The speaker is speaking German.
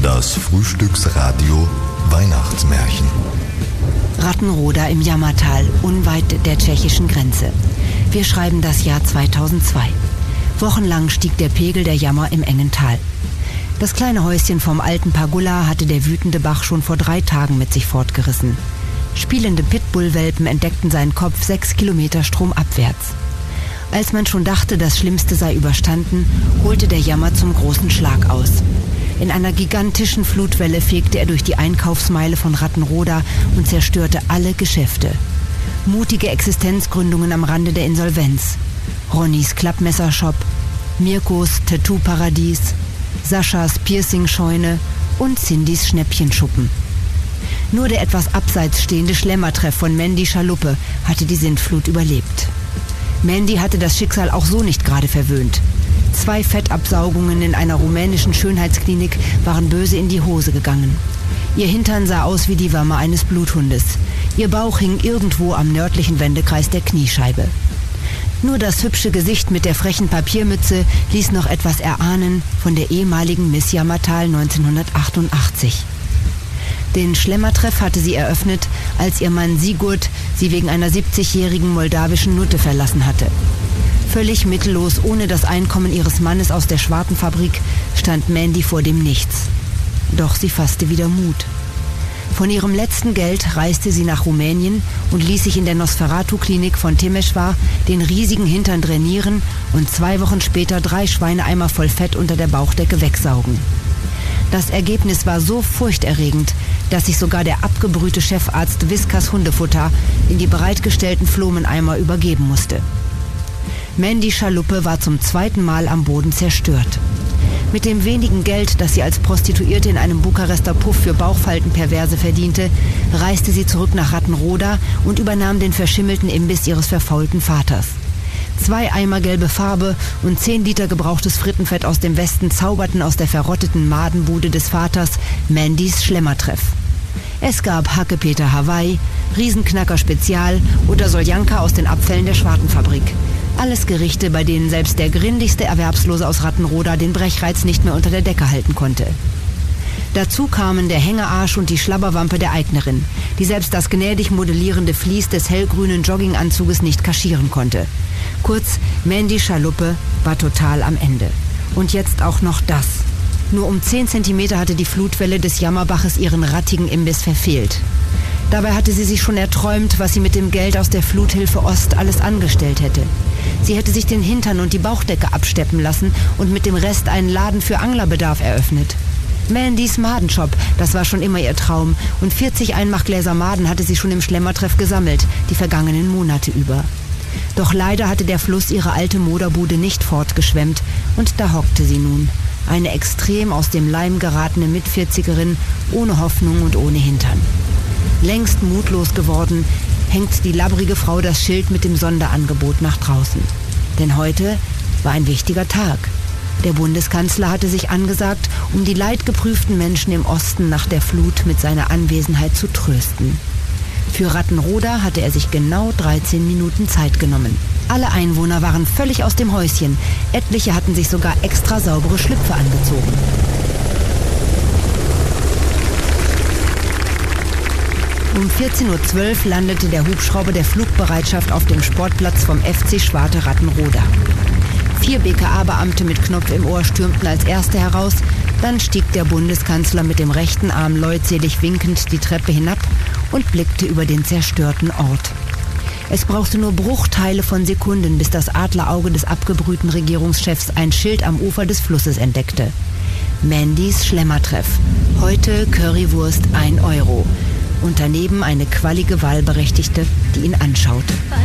Das Frühstücksradio Weihnachtsmärchen. Rattenroda im Jammertal, unweit der tschechischen Grenze. Wir schreiben das Jahr 2002. Wochenlang stieg der Pegel der Jammer im engen Tal. Das kleine Häuschen vom alten Pagulla hatte der wütende Bach schon vor 3 Tagen mit sich fortgerissen. Spielende Pitbull-Welpen entdeckten seinen Kopf 6 Kilometer stromabwärts. Als man schon dachte, das Schlimmste sei überstanden, holte der Jammer zum großen Schlag aus. In einer gigantischen Flutwelle fegte er durch die Einkaufsmeile von Rattenroda und zerstörte alle Geschäfte. Mutige Existenzgründungen am Rande der Insolvenz. Ronnys Klappmessershop, Mirkos Tattoo-Paradies, Saschas Piercing-Scheune und Cindys Schnäppchenschuppen. Nur der etwas abseits stehende Schlemmertreff von Mandy Schaluppe hatte die Sintflut überlebt. Mandy hatte das Schicksal auch so nicht gerade verwöhnt. 2 Fettabsaugungen in einer rumänischen Schönheitsklinik waren böse in die Hose gegangen. Ihr Hintern sah aus wie die Wamme eines Bluthundes. Ihr Bauch hing irgendwo am nördlichen Wendekreis der Kniescheibe. Nur das hübsche Gesicht mit der frechen Papiermütze ließ noch etwas erahnen von der ehemaligen Miss Jammertal 1988. Den Schlemmertreff hatte sie eröffnet, als ihr Mann Sigurd sie wegen einer 70-jährigen moldawischen Nutte verlassen hatte. Völlig mittellos, ohne das Einkommen ihres Mannes aus der Schwartenfabrik, stand Mandy vor dem Nichts. Doch sie fasste wieder Mut. Von ihrem letzten Geld reiste sie nach Rumänien und ließ sich in der Nosferatu-Klinik von Temeswar den riesigen Hintern drainieren und 2 Wochen später 3 Schweineeimer voll Fett unter der Bauchdecke wegsaugen. Das Ergebnis war so furchterregend, dass sich sogar der abgebrühte Chefarzt Whiskas Hundefutter in die bereitgestellten Flomeneimer übergeben musste. Mandy Schaluppe war zum 2. Mal am Boden zerstört. Mit dem wenigen Geld, das sie als Prostituierte in einem Bukarester Puff für Bauchfaltenperverse verdiente, reiste sie zurück nach Rattenroda und übernahm den verschimmelten Imbiss ihres verfaulten Vaters. 2 Eimer gelbe Farbe und 10 Liter gebrauchtes Frittenfett aus dem Westen zauberten aus der verrotteten Madenbude des Vaters Mandys Schlemmertreff. Es gab Hackepeter Hawaii, Riesenknacker Spezial oder Soljanka aus den Abfällen der Schwartenfabrik. Alles Gerichte, bei denen selbst der grindigste Erwerbslose aus Rattenroda den Brechreiz nicht mehr unter der Decke halten konnte. Dazu kamen der Hängearsch und die Schlabberwampe der Eignerin, die selbst das gnädig modellierende Vlies des hellgrünen Jogginganzuges nicht kaschieren konnte. Kurz, Mandy Schaluppe war total am Ende. Und jetzt auch noch das. Nur um 10 Zentimeter hatte die Flutwelle des Jammerbaches ihren rattigen Imbiss verfehlt. Dabei hatte sie sich schon erträumt, was sie mit dem Geld aus der Fluthilfe Ost alles angestellt hätte. Sie hätte sich den Hintern und die Bauchdecke absteppen lassen und mit dem Rest einen Laden für Anglerbedarf eröffnet. Mandys Madenshop, das war schon immer ihr Traum, und 40 Einmachgläser Maden hatte sie schon im Schlemmertreff gesammelt, die vergangenen Monate über. Doch leider hatte der Fluss ihre alte Moderbude nicht fortgeschwemmt und da hockte sie nun, eine extrem aus dem Leim geratene Mitvierzigerin, ohne Hoffnung und ohne Hintern. Längst mutlos geworden, hängt die labbrige Frau das Schild mit dem Sonderangebot nach draußen. Denn heute war ein wichtiger Tag. Der Bundeskanzler hatte sich angesagt, um die leidgeprüften Menschen im Osten nach der Flut mit seiner Anwesenheit zu trösten. Für Rattenroda hatte er sich genau 13 Minuten Zeit genommen. Alle Einwohner waren völlig aus dem Häuschen. Etliche hatten sich sogar extra saubere Schlüpfe angezogen. Um 14:12 Uhr landete der Hubschrauber der Flugbereitschaft auf dem Sportplatz vom FC Schwarte Rattenroda. 4 BKA-Beamte mit Knopf im Ohr stürmten als Erste heraus. Dann stieg der Bundeskanzler mit dem rechten Arm leutselig winkend die Treppe hinab und blickte über den zerstörten Ort. Es brauchte nur Bruchteile von Sekunden, bis das Adlerauge des abgebrühten Regierungschefs ein Schild am Ufer des Flusses entdeckte. Mandys Schlemmertreff. Heute Currywurst 1 Euro. Und daneben eine quallige Wahlberechtigte, die ihn anschaute.